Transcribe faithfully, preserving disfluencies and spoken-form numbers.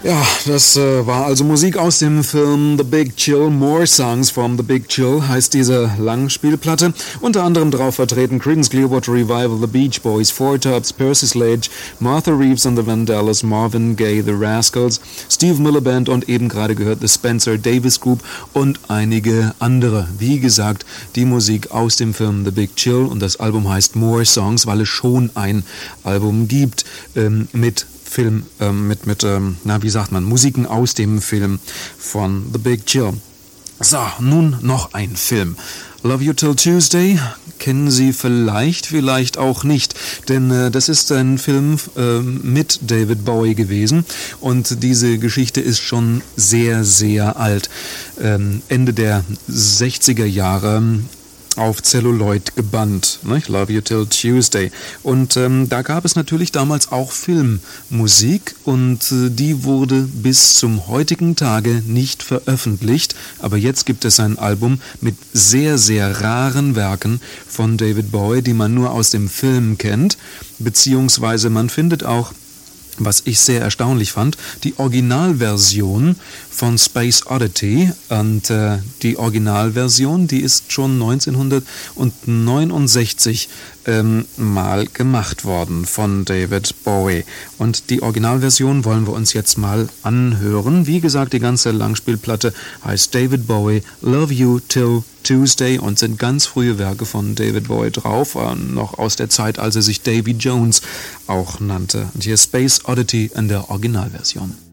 Ja, das äh, war also Musik aus dem Film The Big Chill. More Songs from The Big Chill heißt diese Langspielplatte. Unter anderem drauf vertreten Creedence Clearwater Revival, The Beach Boys, Four Tops, Percy Sledge, Martha Reeves and the Vandellas, Marvin Gaye, The Rascals, Steve Miller Band und eben gerade gehört The Spencer Davis Group und einige andere. Wie gesagt, die Musik aus dem Film The Big Chill, und das Album heißt More Songs, weil es schon ein Album gibt ähm, mit Film, ähm, mit, mit ähm, na, wie sagt man, Musiken aus dem Film von The Big Chill. So, nun noch ein Film. Love You Till Tuesday kennen Sie vielleicht, vielleicht auch nicht, denn äh, das ist ein Film äh, mit David Bowie gewesen und diese Geschichte ist schon sehr, sehr alt. Ähm, Ende der sechziger Jahre auf Celluloid gebannt, ne? Love You Till Tuesday. Und ähm, da gab es natürlich damals auch Filmmusik und äh, die wurde bis zum heutigen Tage nicht veröffentlicht. Aber jetzt gibt es ein Album mit sehr, sehr raren Werken von David Bowie, die man nur aus dem Film kennt, beziehungsweise man findet auch, was ich sehr erstaunlich fand, die Originalversion von Space Oddity. Und äh, die Originalversion, die ist schon neunzehnhundertneunundsechzig ähm, mal gemacht worden von David Bowie. Und die Originalversion wollen wir uns jetzt mal anhören. Wie gesagt, die ganze Langspielplatte heißt David Bowie, Love You Till Tuesday und sind ganz frühe Werke von David Bowie drauf, äh, noch aus der Zeit, als er sich Davy Jones auch nannte. Und hier Space Oddity in der Originalversion.